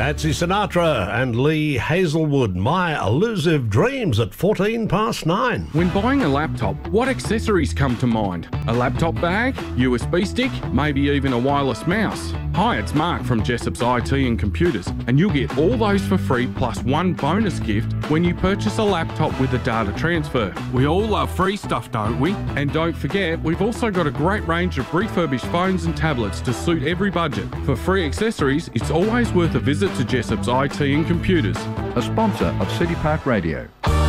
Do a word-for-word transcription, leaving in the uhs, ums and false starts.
Nancy Sinatra and Lee Hazelwood, My Elusive Dreams at fourteen past nine. When buying a laptop, what accessories come to mind? A laptop bag, U S B stick, maybe even a wireless mouse. Hi, it's Mark from Jessop's I T and Computers, and you'll get all those for free plus one bonus gift when you purchase a laptop with a data transfer. We all love free stuff, don't we? And don't forget, we've also got a great range of refurbished phones and tablets to suit every budget. For free accessories, it's always worth a visit to Jessop's I T and Computers. A sponsor of City Park Radio.